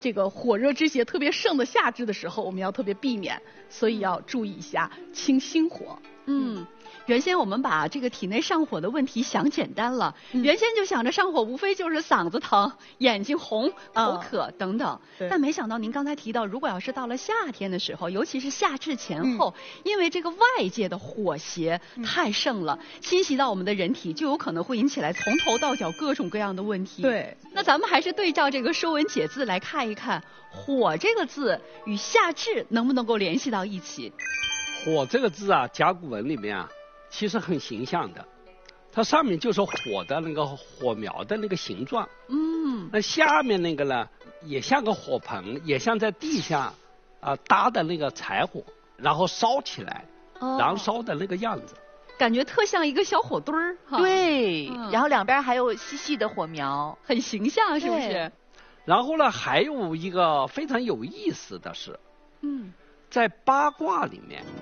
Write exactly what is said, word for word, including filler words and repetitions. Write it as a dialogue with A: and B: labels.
A: 这个火热之邪特别盛的夏至的时候，我们要特别避免，所以要注意一下清心火。
B: 嗯。原先我们把这个体内上火的问题想简单了，
A: 嗯、
B: 原先就想着上火无非就是嗓子疼、眼睛红、口渴、嗯、等等，但没想到您刚才提到，如果要是到了夏天的时候，尤其是夏至前后，嗯、因为这个外界的火邪太盛了，嗯、侵袭到我们的人体，就有可能会引起来从头到脚各种各样的问题。
A: 对，
B: 那咱们还是对照这个《说文解字》来看一看，火这个字与夏至能不能够联系到一起？
C: 火这个字啊，甲骨文里面啊。其实很形象的，它上面就是火的那个火苗的那个形状，
B: 嗯，
C: 那下面那个呢，也像个火盆，也像在地下啊、呃、搭的那个柴火，然后烧起来，哦、燃烧的那个样子，
B: 感觉特像一个小火堆儿，
D: 对、嗯，然后两边还有细细的火苗，
B: 很形象，是不是？
C: 然后呢，还有一个非常有意思的是，
B: 嗯，
C: 在八卦里面。